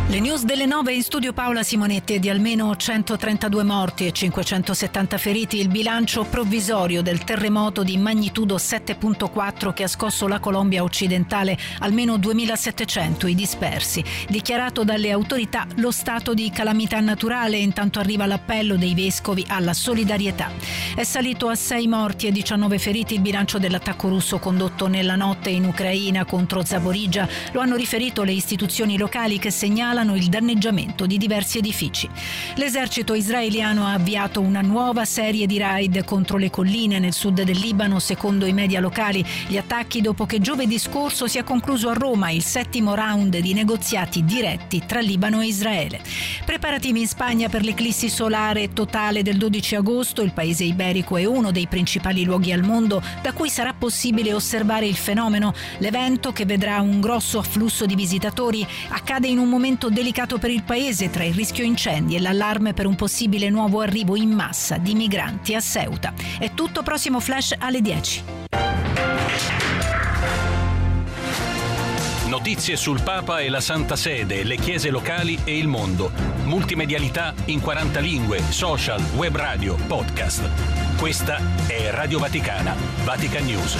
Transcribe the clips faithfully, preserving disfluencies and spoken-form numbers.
Le news delle nove, in studio Paola Simonetti. E di almeno centotrentadue morti e cinquecentosettanta feriti il bilancio provvisorio del terremoto di magnitudo sette virgola quattro che ha scosso la Colombia occidentale, almeno duemilasettecento i dispersi. Dichiarato dalle autorità lo stato di calamità naturale, intanto arriva l'appello dei vescovi alla solidarietà. È salito a sei morti e diciannove feriti il bilancio dell'attacco russo condotto nella notte in Ucraina contro Zaporizhzhia. Lo hanno riferito le istituzioni locali, che segnalano il danneggiamento di diversi edifici. L'esercito israeliano ha avviato una nuova serie di raid contro le colline nel sud del Libano, secondo i media locali. Gli attacchi dopo che giovedì scorso si è concluso a Roma il settimo round di negoziati diretti tra Libano e Israele. Preparativi in Spagna per l'eclissi solare totale del dodici agosto. Il paese iberico è uno dei principali luoghi al mondo da cui sarà possibile osservare il fenomeno. L'evento, che vedrà un grosso afflusso di visitatori, accade in un momento delicato per il paese, tra il rischio incendi e l'allarme per un possibile nuovo arrivo in massa di migranti a Ceuta. È tutto, prossimo flash alle dieci. Notizie sul Papa e la Santa Sede, le chiese locali e il mondo. Multimedialità in quaranta lingue, social, web radio, podcast. Questa è Radio Vaticana, Vatican News.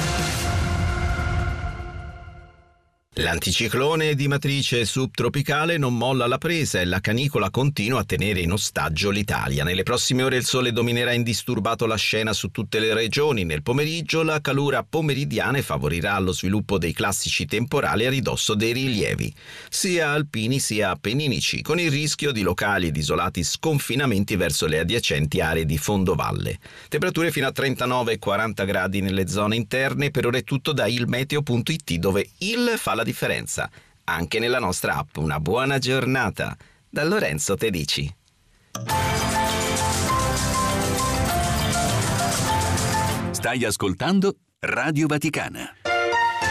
L'anticiclone di matrice subtropicale non molla la presa e la canicola continua a tenere in ostaggio l'Italia. Nelle prossime ore il sole dominerà indisturbato la scena su tutte le regioni. Nel pomeriggio la calura pomeridiana favorirà lo sviluppo dei classici temporali a ridosso dei rilievi, sia alpini sia appenninici, con il rischio di locali ed isolati sconfinamenti verso le adiacenti aree di fondovalle. Temperature fino a trentanove e quaranta gradi nelle zone interne. Per ora è tutto da ilmeteo punto it, dove il fa la differenza anche nella nostra app. Una buona giornata da Lorenzo Tedici. Stai ascoltando Radio Vaticana.